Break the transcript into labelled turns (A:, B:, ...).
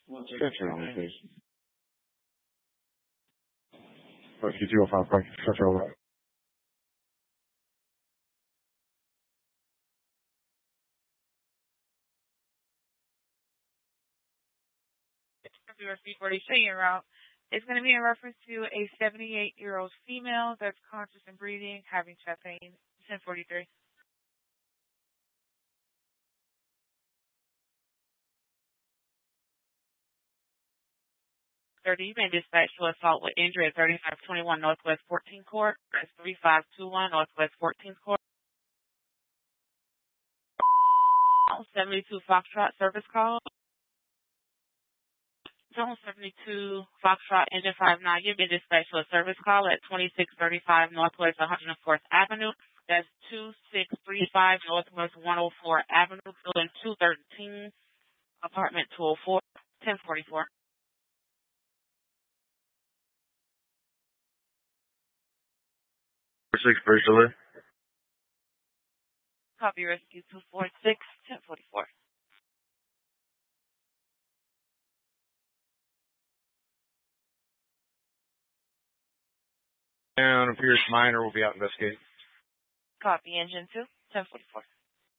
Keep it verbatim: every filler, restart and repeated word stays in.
A: Transfer on, please. Rescue two oh five, Frank. Transfer over.
B: Rescue forty-three year route. It's going to be in reference to a seventy-eight-year-old female that's conscious and breathing, having chest pain. ten forty-three. thirty, you may dispatch to assault with injury at thirty-five twenty-one Northwest fourteenth Court. That's thirty-five twenty-one Northwest fourteenth Court. seventy-two Foxtrot service call. Zone seventy-two Foxtrot Engine five nine, you've been dispatched to a service call at twenty-six thirty-five Northwest one hundred fourth Avenue. That's twenty-six thirty-five Northwest one oh four Avenue, building two thirteen, apartment two oh four, ten forty-four.
A: six, first delay.
B: Copy rescue two four six, ten forty-four.
A: And appears minor will be out investigating.
B: Copy engine two, ten forty-four.